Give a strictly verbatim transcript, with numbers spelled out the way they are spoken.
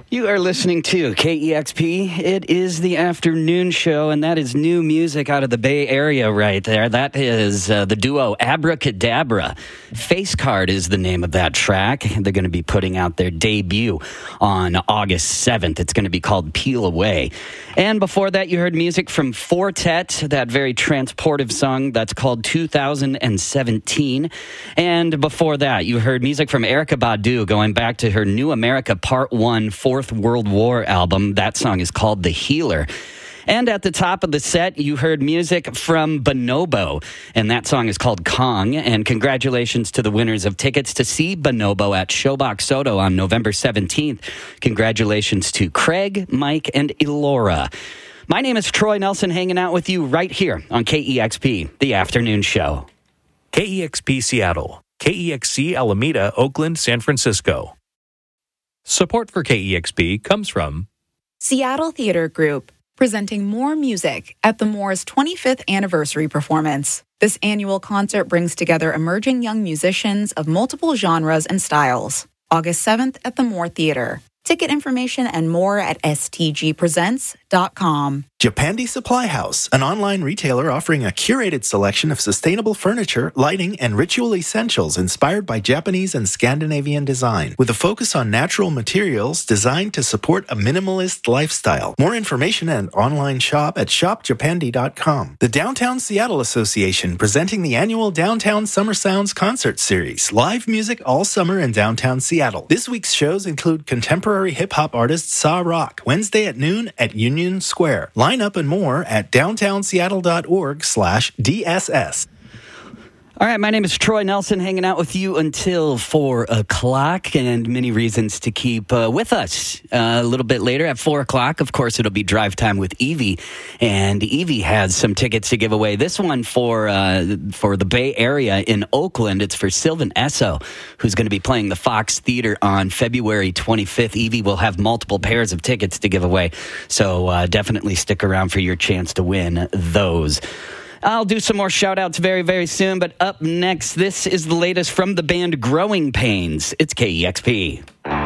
You are listening to K E X P. It is the afternoon show, and that is new music out of the Bay Area right there. That is uh, the duo Abracadabra. Face Card is the name of that track. They're going to be putting out their debut on August seventh. It's going to be called Peel Away. And before that, you heard music from Fortet, that very transportive song that's called two thousand seventeen. And before that, you heard music from Erykah Badu going back to her New America Part one Fourth World War album. That song is called The Healer. And at the top of the set, you heard music from Bonobo, and that song is called Kong. And congratulations to the winners of tickets to see Bonobo at Showbox Soto on November seventeenth. Congratulations to Craig, Mike, and Elora. My name is Troy Nelson, hanging out with you right here on K E X P, the afternoon show. K E X P Seattle, K E X C Alameda, Oakland, San Francisco. Support for K E X P comes from Seattle Theater Group, presenting More Music at the Moore's twenty-fifth anniversary performance. This annual concert brings together emerging young musicians of multiple genres and styles. August seventh at the Moore Theater. Ticket information and more at s t g presents dot com. Japandi Supply House, an online retailer offering a curated selection of sustainable furniture, lighting, and ritual essentials inspired by Japanese and Scandinavian design, with a focus on natural materials designed to support a minimalist lifestyle. More information and online shop at shop japandi dot com. The Downtown Seattle Association, presenting the annual Downtown Summer Sounds concert series. Live music all summer in downtown Seattle. This week's shows include contemporary hip-hop artist Saw Rock, Wednesday at noon at Union Square. Line up and more at downtown seattle dot org slash D S S. All right, my name is Troy Nelson, hanging out with you until four o'clock, and many reasons to keep uh, with us. Uh, a little bit later at four o'clock, of course, it'll be Drive Time with Evie, and Evie has some tickets to give away. This one for uh, for the Bay Area in Oakland. It's for Sylvan Esso, who's going to be playing the Fox Theater on February twenty-fifth. Evie will have multiple pairs of tickets to give away, so uh, definitely stick around for your chance to win those. I'll do some more shout-outs very, very soon, but up next, this is the latest from the band Growing Pains. It's K E X P.